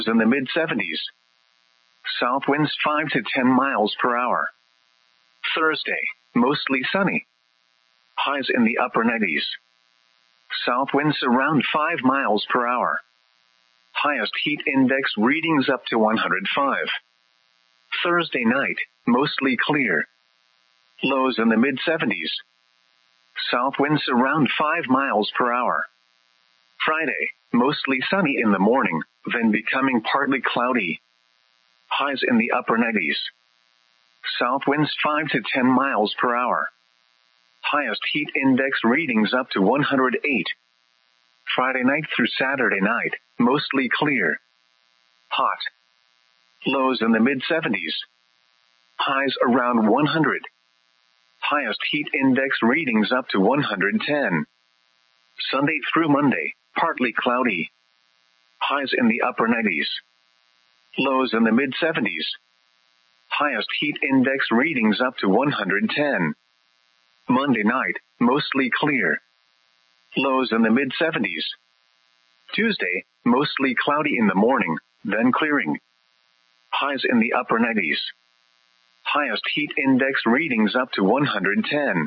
in the mid-70s. South winds 5 to 10 miles per hour. Thursday, mostly sunny. Highs in the upper 90s. South winds around 5 miles per hour. Highest heat index readings up to 105. Thursday night, mostly clear. Lows in the mid-70s. South winds around 5 miles per hour. Friday, mostly sunny in the morning, then becoming partly cloudy. Highs in the upper 90s. South winds 5 to 10 miles per hour. Highest heat index readings up to 108. Friday night through Saturday night, mostly clear. Hot. Lows in the mid-70s. Highs around 100. Highest heat index readings up to 110. Sunday through Monday, partly cloudy. Highs in the upper 90s. Lows in the mid-70s. Highest heat index readings up to 110. Monday night, mostly clear. Lows in the mid-70s. Tuesday, mostly cloudy in the morning, then clearing. Highs in the upper 90s. Highest heat index readings up to 110.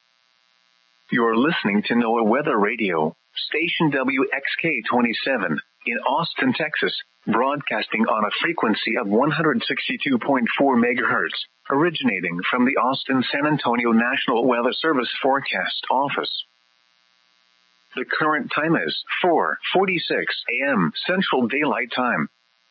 You're listening to NOAA Weather Radio, station WXK-27, in Austin, Texas, broadcasting on a frequency of 162.4 megahertz, originating from the Austin-San Antonio National Weather Service Forecast Office. The current time is 4:46 a.m. Central Daylight Time.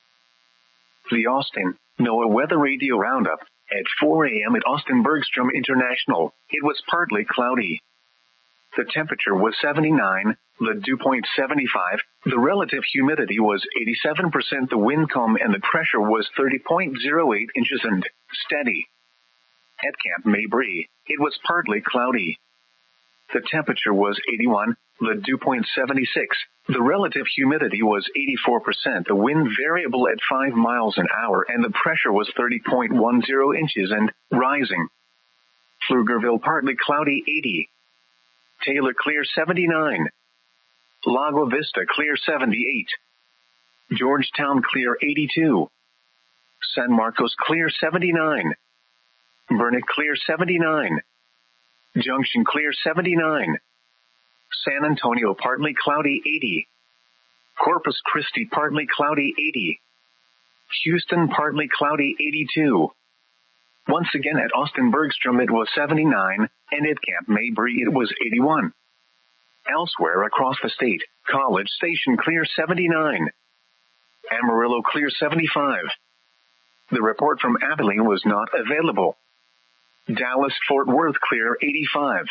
The Austin NOAA Weather Radio Roundup. At 4 a.m. at Austin Bergstrom International, it was partly cloudy. The temperature was 79, the dew point 75, the relative humidity was 87%, the wind calm and the pressure was 30.08 inches and steady. At Camp Mabry, it was partly cloudy. The temperature was 81, the dew point 76, the relative humidity was 84%, the wind variable at 5 miles an hour and the pressure was 30.10 inches and rising. Pflugerville partly cloudy 80. Taylor clear 79. Lago Vista clear 78. Georgetown clear 82. San Marcos clear 79. Burnet clear 79. Junction clear 79. San Antonio partly cloudy 80. Corpus Christi partly cloudy 80. Houston partly cloudy 82. Once again at Austin Bergstrom it was 79, and at Camp Mabry it was 81. Elsewhere across the state, College Station clear 79. Amarillo clear 75. The report from Abilene was not available. Dallas-Fort Worth clear 85.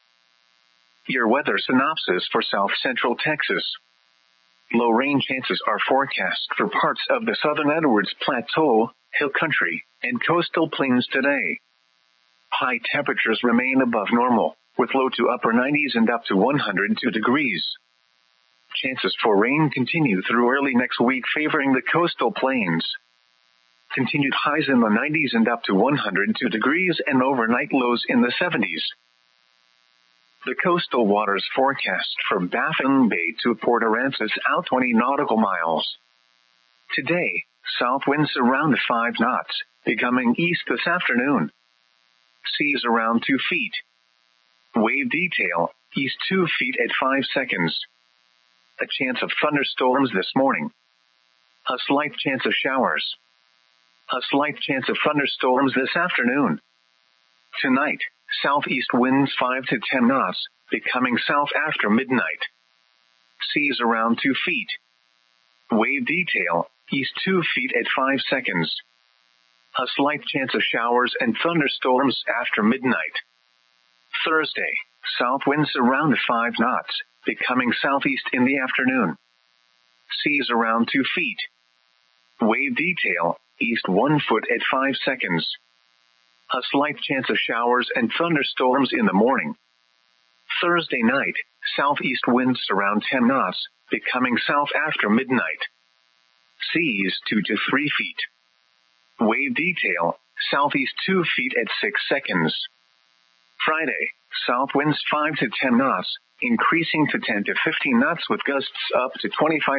Your weather synopsis for South Central Texas. Low rain chances are forecast for parts of the southern Edwards Plateau, Hill Country, and coastal plains today. High temperatures remain above normal, with low to upper 90s and up to 102 degrees. Chances for rain continue through early next week, favoring the coastal plains. Continued highs in the 90s and up to 102 degrees and overnight lows in the 70s. The coastal waters forecast from Baffin Bay to Port Aransas out 20 nautical miles. Today, south winds around 5 knots, becoming east this afternoon. Seas around 2 feet. Wave detail, east 2 feet at 5 seconds. A chance of thunderstorms this morning. A slight chance of showers. A slight chance of thunderstorms this afternoon. Tonight, southeast winds 5 to 10 knots, becoming south after midnight. Seas around 2 feet. Wave detail, east 2 feet at 5 seconds. A slight chance of showers and thunderstorms after midnight. Thursday, south winds around 5 knots, becoming southeast in the afternoon. Seas around 2 feet. Wave detail, east 1 foot at 5 seconds. A slight chance of showers and thunderstorms in the morning. Thursday night, southeast winds around 10 knots, becoming south after midnight. Seas 2 to 3 feet. Wave detail, southeast 2 feet at 6 seconds. Friday, south winds 5 to 10 knots, increasing to 10 to 15 knots with gusts up to 25